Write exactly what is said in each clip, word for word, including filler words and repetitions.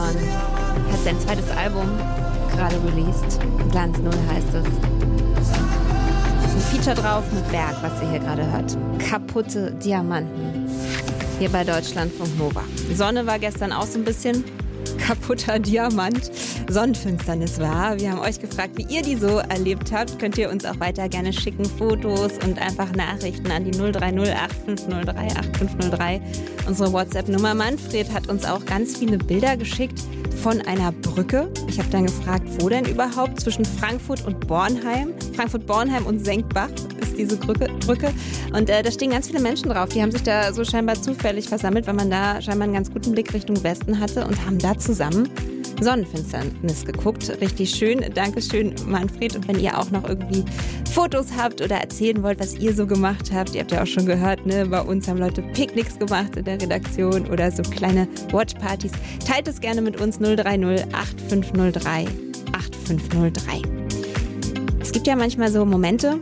Simon hat sein zweites Album gerade released. Glanz Null heißt es. Es ist ein Feature drauf mit Berg, was ihr hier gerade hört. Kaputte Diamanten. Hier bei Deutschlandfunk Nova. Sonne war gestern auch so ein bisschen kaputter Diamant. Sonnenfinsternis war. Wir haben euch gefragt, wie ihr die so erlebt habt. Könnt ihr uns auch weiter gerne schicken, Fotos und einfach Nachrichten an die null drei null acht fünf null drei acht fünf null drei. Unsere WhatsApp-Nummer. Manfred hat uns auch ganz viele Bilder geschickt von einer Brücke. Ich habe dann gefragt, wo denn überhaupt? Zwischen Frankfurt und Bornheim. Frankfurt-Bornheim und Senkbach ist diese Brücke. Brücke. Und äh, da stehen ganz viele Menschen drauf. Die haben sich da so scheinbar zufällig versammelt, weil man da scheinbar einen ganz guten Blick Richtung Westen hatte und haben da zusammen Sonnenfinsternis geguckt. Richtig schön. Dankeschön, Manfred. Und wenn ihr auch noch irgendwie Fotos habt oder erzählen wollt, was ihr so gemacht habt, ihr habt ja auch schon gehört, ne? Bei uns haben Leute Picknicks gemacht in der Redaktion oder so kleine Watchpartys. Teilt es gerne mit uns null drei null acht fünf null drei acht fünf null drei. Es gibt ja manchmal so Momente,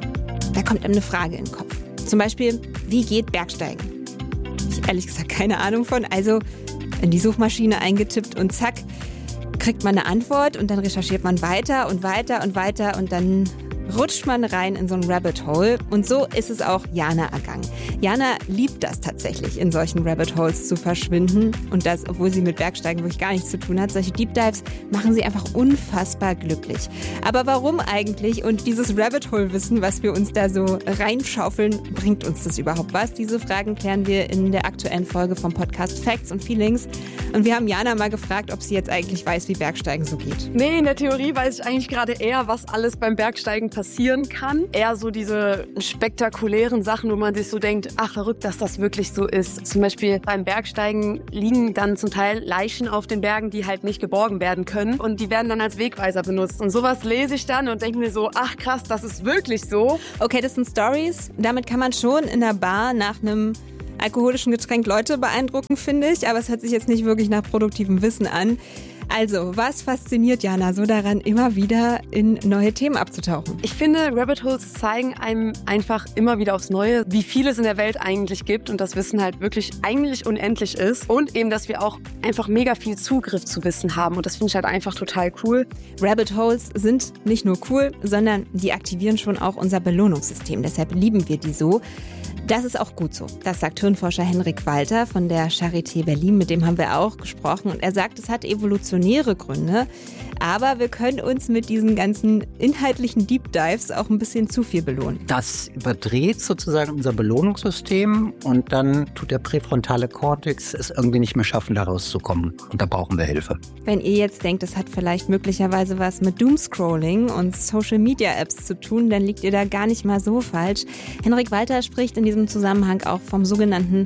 da kommt einem eine Frage in den Kopf. Zum Beispiel, wie geht Bergsteigen? Ich habe ehrlich gesagt keine Ahnung von. Also in die Suchmaschine eingetippt und zack, kriegt man eine Antwort und dann recherchiert man weiter und weiter und weiter und dann rutscht man rein in so ein Rabbit Hole. Und so ist es auch Jana ergangen. Jana liebt das tatsächlich, in solchen Rabbit Holes zu verschwinden. Und das, obwohl sie mit Bergsteigen wirklich gar nichts zu tun hat. Solche Deep Dives machen sie einfach unfassbar glücklich. Aber warum eigentlich? Und dieses Rabbit Hole Wissen, was wir uns da so reinschaufeln, bringt uns das überhaupt was? Diese Fragen klären wir in der aktuellen Folge vom Podcast Facts und Feelings. Und wir haben Jana mal gefragt, ob sie jetzt eigentlich weiß, wie Bergsteigen so geht. Nee, in der Theorie weiß ich eigentlich gerade eher, was alles beim Bergsteigen passieren kann. Eher so diese spektakulären Sachen, wo man sich so denkt, ach verrückt, dass das wirklich so ist. Zum Beispiel beim Bergsteigen liegen dann zum Teil Leichen auf den Bergen, die halt nicht geborgen werden können. Und die werden dann als Wegweiser benutzt. Und sowas lese ich dann und denke mir so, ach krass, das ist wirklich so. Okay, das sind Stories. Damit kann man schon in der Bar nach einem alkoholischen Getränk Leute beeindrucken, finde ich. Aber es hört sich jetzt nicht wirklich nach produktivem Wissen an. Also, was fasziniert Jana so daran, immer wieder in neue Themen abzutauchen? Ich finde, Rabbit Holes zeigen einem einfach immer wieder aufs Neue, wie viel es in der Welt eigentlich gibt und das Wissen halt wirklich eigentlich unendlich ist. Und eben, dass wir auch einfach mega viel Zugriff zu Wissen haben und das finde ich halt einfach total cool. Rabbit Holes sind nicht nur cool, sondern die aktivieren schon auch unser Belohnungssystem. Deshalb lieben wir die so. Das ist auch gut so. Das sagt Hirnforscher Henrik Walter von der Charité Berlin. Mit dem haben wir auch gesprochen. Und er sagt, es hat evolutionäre Gründe. Aber wir können uns mit diesen ganzen inhaltlichen Deep Dives auch ein bisschen zu viel belohnen. Das überdreht sozusagen unser Belohnungssystem und dann tut der präfrontale Kortex es irgendwie nicht mehr schaffen, da rauszukommen. Und da brauchen wir Hilfe. Wenn ihr jetzt denkt, das hat vielleicht möglicherweise was mit Doomscrolling und Social-Media-Apps zu tun, dann liegt ihr da gar nicht mal so falsch. Henrik Walter spricht in diesem Zusammenhang auch vom sogenannten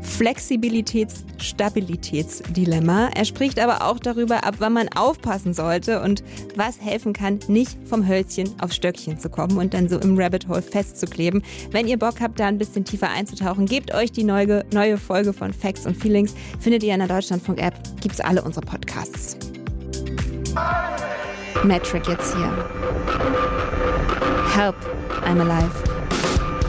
Flexibilitäts-Stabilitätsdilemma. Er spricht aber auch darüber, ab wann man aufpassen sollte und was helfen kann, nicht vom Hölzchen aufs Stöckchen zu kommen und dann so im Rabbit Hole festzukleben. Wenn ihr Bock habt, da ein bisschen tiefer einzutauchen, gebt euch die neue, neue Folge von Facts und Feelings. Findet ihr in der Deutschlandfunk-App. Gibt's alle unsere Podcasts. Metric jetzt hier. Help, I'm alive.